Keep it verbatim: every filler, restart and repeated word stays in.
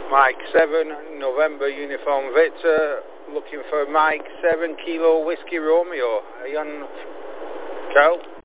Mike seven, November Uniform Victor, looking for Mike seven, Kilo Whiskey Romeo. Are you on, Carol?